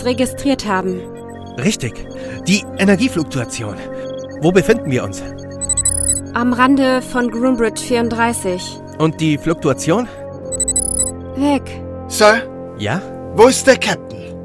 registriert haben. Richtig. Die Energiefluktuation. Wo befinden wir uns? Am Rande von Groombridge 34. Und die Fluktuation? Weg. Sir? Ja? Wo ist der Captain?